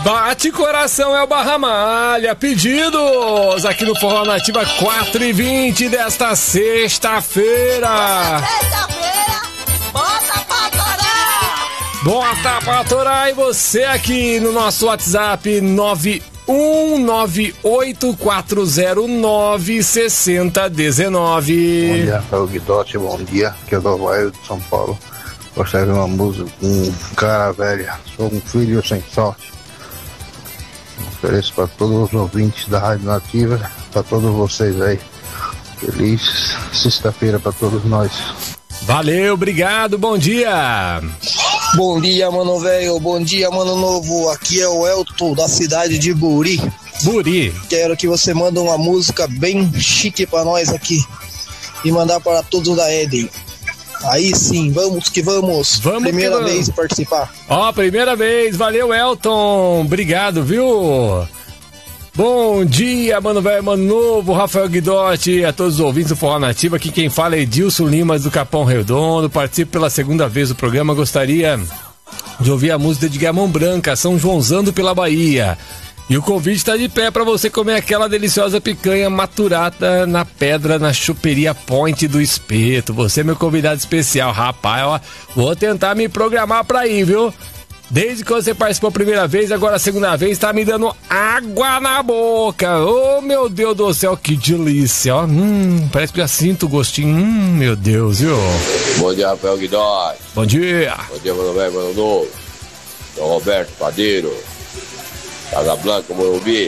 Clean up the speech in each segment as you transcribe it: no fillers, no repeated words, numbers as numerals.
Bate coração é o Barra Malha. Pedidos aqui no Forró Nativa 4h20 desta sexta-feira. Bota pra torar! Bota pra torar. E você aqui no nosso WhatsApp 91984096019. Bom dia, Rafael Guidotti, bom dia, aqui é o Dalvaio de São Paulo. Gostaria de uma música com cara velha, sou um filho sem sorte. Ofereço para todos os ouvintes da Rádio Nativa, para todos vocês aí. Feliz sexta-feira para todos nós. Valeu, obrigado, bom dia. Bom dia, mano velho, bom dia, mano novo. Aqui é o Elton, da cidade de Buri. Quero que você mande uma música bem chique pra nós aqui e mandar para todos da Eden. Aí sim, vamos que vamos. Primeira vez participar. Primeira vez, valeu, Elton, obrigado, viu? Bom dia, mano velho, mano novo, Rafael Guidotti, a todos os ouvintes do Forró Nativa. Aqui quem fala é Edilson Limas do Capão Redondo. Participo pela segunda vez do programa. Gostaria de ouvir a música de Gamão Branca, São Joãozando pela Bahia. E o convite está de pé para você comer aquela deliciosa picanha maturada na pedra na Choperia Point do Espeto. Você é meu convidado especial, rapaz, ó, vou tentar me programar para ir, viu? Desde que você participou a primeira vez, agora a segunda vez, tá me dando água na boca. Oh, meu Deus do céu, que delícia, ó. Parece que já sinto o gostinho. Meu Deus, viu? Bom dia, Rafael Guidotti. Bom dia. Bom dia, mano velho, mano novo. Sou Roberto Padeiro, Casa Blanca, Morumbi.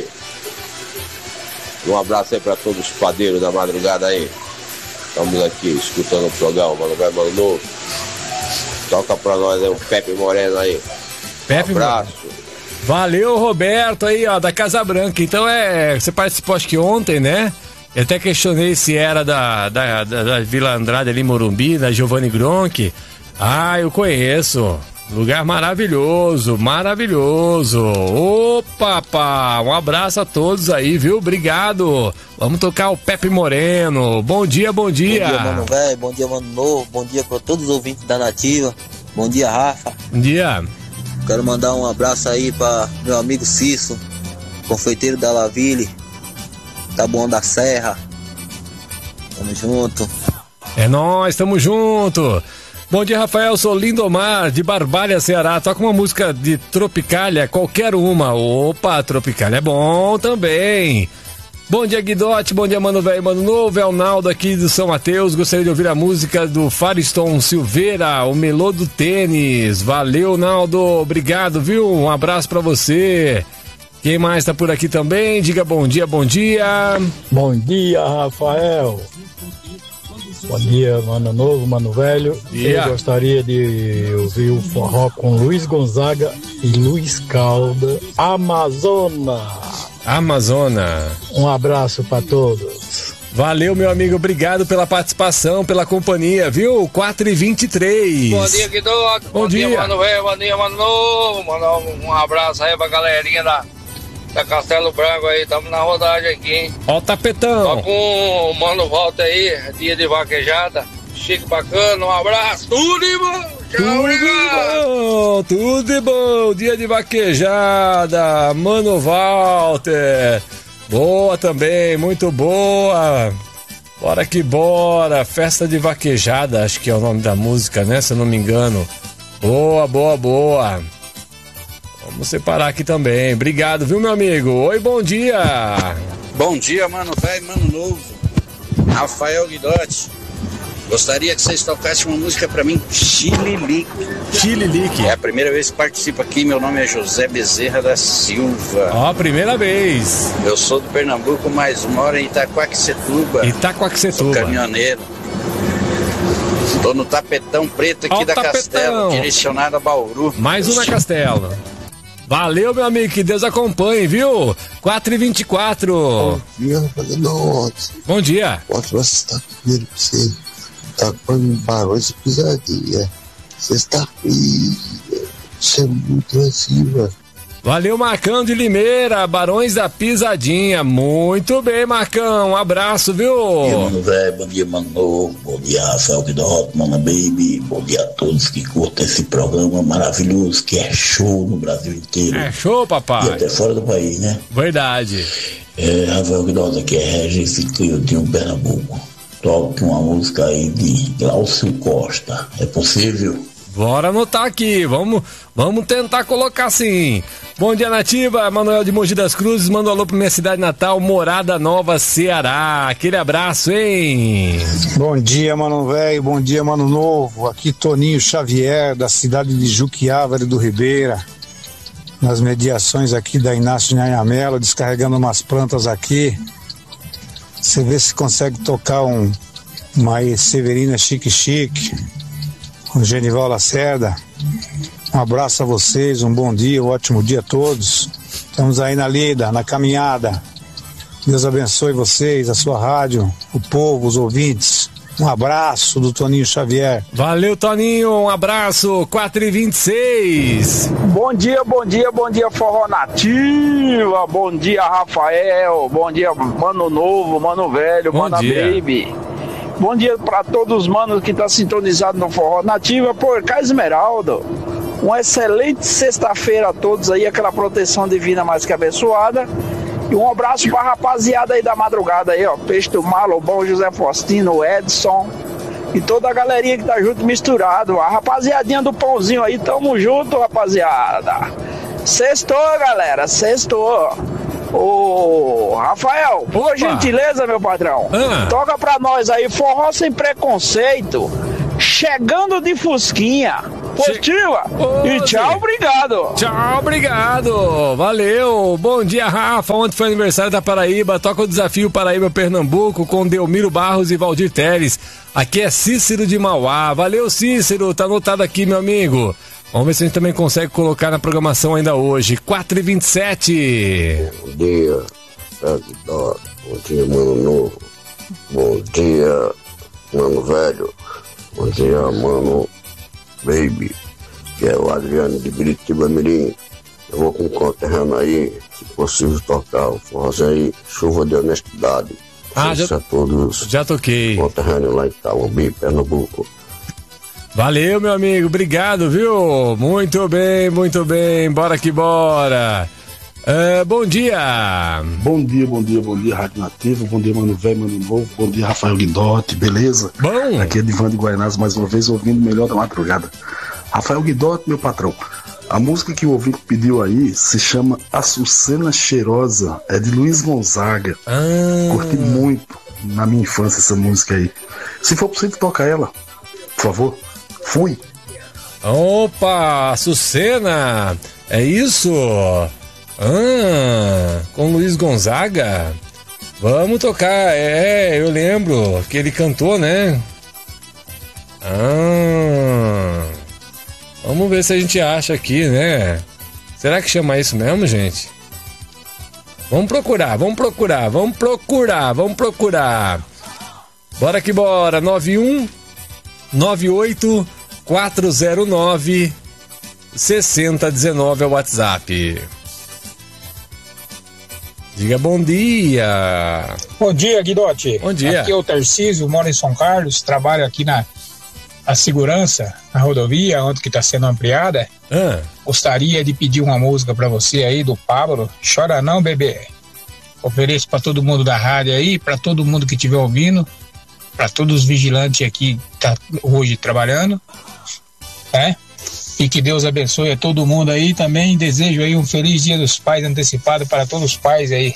Um abraço aí pra todos os padeiros da madrugada aí. Estamos aqui escutando o programa, mano velho, mano novo. Toca pra nós aí o Pepe Moreno aí. Pepe, um abraço. Valeu, Roberto aí, ó, da Casa Branca. Então você participou acho que ontem, né? Eu até questionei se era da Vila Andrade ali em Morumbi, da Giovanni Gronchi. Eu conheço. Lugar maravilhoso, maravilhoso. Opa, pá, um abraço a todos aí, viu? Obrigado. Vamos tocar o Pepe Moreno. Bom dia, bom dia. Bom dia, mano velho, bom dia, mano novo, bom dia para todos os ouvintes da Nativa. Bom dia, Rafa. Bom dia. Quero mandar um abraço aí para meu amigo Cício, confeiteiro da Laville, Taboão da Serra. Tamo junto. É nóis, tamo junto. Bom dia, Rafael, sou Lindomar, de Barbalha, Ceará. Toca uma música de Tropicália, qualquer uma. Opa, Tropicália é bom também. Bom dia, Guidotti, bom dia, mano velho, mano novo. É o Naldo aqui do São Mateus. Gostaria de ouvir a música do Fariston Silveira, o Melô do Tênis. Valeu, Naldo, obrigado, viu? Um abraço pra você. Quem mais tá por aqui também? Diga bom dia, bom dia. Bom dia, Rafael. Bom dia, mano novo, mano velho. Eu gostaria de ouvir o forró com Luiz Gonzaga e Luiz Calda, Amazona. Um abraço pra todos. Valeu, meu amigo, obrigado pela participação, pela companhia, viu? 4h23. Bom dia, Guidotti. Bom dia, mano velho, bom dia, mano novo. Mandar um abraço aí pra galerinha da Castelo Branco aí, estamos na rodagem aqui, hein? Ó o tapetão. Só com o Mano Volta aí, dia de vaquejada. Chique bacana, um abraço. Tudo de bom. Tchau, obrigado. Tudo de bom. Dia de vaquejada. Mano Walter. Boa também, muito boa. Bora que bora. Festa de vaquejada, acho que é o nome da música, né? Se eu não me engano. Boa, boa, boa. Vamos separar aqui também. Obrigado, viu, meu amigo? Oi, bom dia. Bom dia, mano velho, mano novo. Rafael Guidotti. Gostaria que vocês tocassem uma música pra mim, Chililique. Chililique. É a primeira vez que participo aqui, meu nome é José Bezerra da Silva. Ó, primeira vez. Eu sou do Pernambuco, mas moro em Itaquaquecetuba. Sou caminhoneiro. Tô no tapetão preto aqui da Castelo, direcionado a Bauru. Mais uma Castelo. Valeu, meu amigo, que Deus acompanhe, viu? 4h24. Bom dia, Rafael. Bom dia. Ótima sexta-feira pra você. Tá com barulho de pisadinha. Sexta-feira. Você é muito agressiva. Valeu, Marcão de Limeira, Barões da Pisadinha. Muito bem, Marcão. Um abraço, viu? Bom dia, mano velho. Bom dia, mano novo. Bom dia, Rafael Guidotto, Mana Baby. Bom dia a todos que curtem esse programa maravilhoso que é show no Brasil inteiro. É show, papai. E até fora do país, né? Verdade. Rafael Guidotto, aqui é Regis Cleotinho, Pernambuco. Toque uma música aí de Glaucio Costa. É possível? Bora anotar aqui, vamos tentar colocar sim. Bom dia, Nativa, Manuel de Mogi das Cruzes, manda um alô pra minha cidade natal, Morada Nova, Ceará. Aquele abraço, hein? Bom dia, mano velho, bom dia, mano novo. Aqui Toninho Xavier, da cidade de Juquiávere do Ribeira, nas mediações aqui da Inácio Nhanhamelo, descarregando umas plantas aqui. Você vê se consegue tocar uma Severina Chique Chique, com Genival Lacerda. Um abraço a vocês, um bom dia, um ótimo dia a todos. Estamos aí na lida, na caminhada. Deus abençoe vocês, a sua rádio, o povo, os ouvintes. Um abraço do Toninho Xavier. Valeu, Toninho, um abraço, 4h26. Bom dia, Forró Nativa. Bom dia, Rafael. Bom dia, Mano Novo, Mano Velho, Mana Baby. Bom dia para todos os manos que estão sintonizados no Forró Nativa por Cá Esmeralda. Uma excelente sexta-feira a todos aí, aquela proteção divina mais que abençoada. E um abraço pra rapaziada aí da madrugada aí, ó. Peixe do Malo, Bom José Faustino, Edson e toda a galerinha que tá junto misturado. A rapaziadinha do pãozinho aí, tamo junto, rapaziada. Sextou, galera, sextou. Ô, Rafael, por gentileza, meu patrão, toca pra nós aí, Forró Sem Preconceito, Chegando de Fusquinha. Positiva. E tchau, obrigado. Tchau, obrigado. Valeu. Bom dia, Rafa. Ontem foi aniversário da Paraíba. Toca o desafio Paraíba Pernambuco com Delmiro Barros e Valdir Teles. Aqui é Cícero de Mauá. Valeu, Cícero. Tá anotado aqui, meu amigo. Vamos ver se a gente também consegue colocar na programação ainda hoje. 4h27. Bom dia, bom dia, Mano Novo. Bom dia, Mano Velho. Bom dia, Mano Baby, que é o Adriano de Biritiba Mirim. Eu vou com um conterrâneo aí, se possível tocar o forrozinho aí, Chuva de Honestidade. Já, a todos. Já toquei. Conterrâneo lá em Itaúbi, Pernambuco. Valeu, meu amigo, obrigado, viu? Muito bem, bora que bora. Bom dia. Bom dia, Rádio Nativa, bom dia, Mano Velho, Mano Novo, bom dia, Rafael Guidotto, beleza? Bom. Aqui é Divan de Guaianazes, mais uma vez, ouvindo o melhor da madrugada. Rafael Guidotto, meu patrão, a música que o ouvinte pediu aí se chama Açucena Cheirosa, é de Luiz Gonzaga. Curti muito na minha infância essa música aí. Se for possível, toca ela, por favor. Fui. Opa, Açucena, é isso? Com Luiz Gonzaga. Vamos tocar, eu lembro que ele cantou, né? Vamos ver se a gente acha aqui, né? Será que chama isso mesmo, gente? Vamos procurar. Bora que bora, 9198 409 6019 é o WhatsApp. Diga bom dia. Bom dia, Guidotti. Bom dia. Aqui é o Tarcísio, moro em São Carlos, trabalho aqui na segurança, na rodovia, onde que está sendo ampliada. Gostaria de pedir uma música para você aí, do Pablo, Chora Não, Bebê. Ofereço para todo mundo da rádio aí, para todo mundo que estiver ouvindo, para todos os vigilantes aqui que tá hoje trabalhando, e que Deus abençoe a todo mundo aí também. Desejo aí um feliz Dia dos Pais antecipado para todos os pais aí.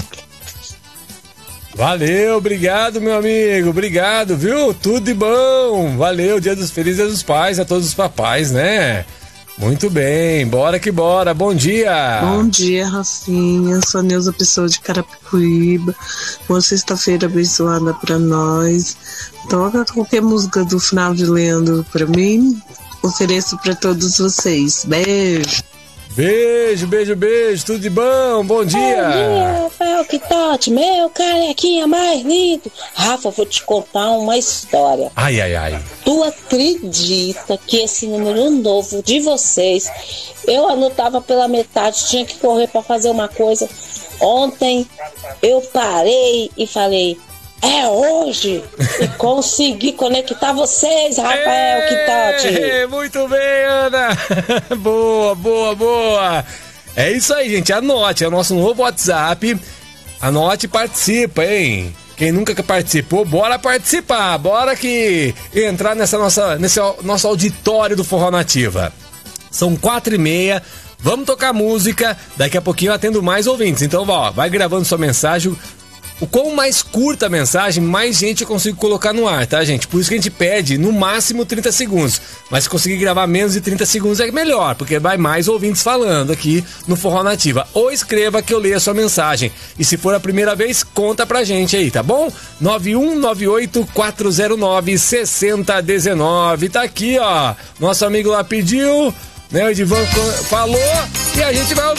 Valeu, obrigado, meu amigo, obrigado, viu? Tudo de bom, valeu, Feliz Dia dos Pais a todos os papais, né? Muito bem, bora que bora, bom dia. Bom dia, Rafinha, sou a Neuza Pessoa de Carapicuíba. Boa sexta-feira abençoada pra nós. Toca qualquer música do Final de Leandro pra mim. Ofereço pra todos vocês. Beijo. Beijo, beijo, beijo, tudo de bom, bom dia. Bom dia, Rafael Quitote, meu carequinha mais lindo. Rafa, vou te contar uma história. Ai, ai, ai. Tu acredita que esse número novo de vocês, eu anotava pela metade, tinha que correr pra fazer uma coisa. Ontem eu parei e falei, é hoje, e consegui conectar vocês, Rafael Quitote. Muito bem, Ana. Boa, boa, boa. É isso aí, gente, anote, é o nosso novo WhatsApp. Anote e participa, hein? Quem nunca participou, bora participar, bora que entrar nesse nosso auditório do Forró Nativa. São 4h30, vamos tocar música, daqui a pouquinho eu atendo mais ouvintes. Então, ó, vai gravando sua mensagem. O quão mais curta a mensagem, mais gente eu consigo colocar no ar, tá, gente? Por isso que a gente pede no máximo 30 segundos. Mas se conseguir gravar menos de 30 segundos é melhor, porque vai mais ouvintes falando aqui no Forró Nativa. Ou escreva que eu leio a sua mensagem. E se for a primeira vez, conta pra gente aí, tá bom? 9198-409-6019. Tá aqui, ó. Nosso amigo lá pediu, né? O Edivan falou e a gente vai ouvir.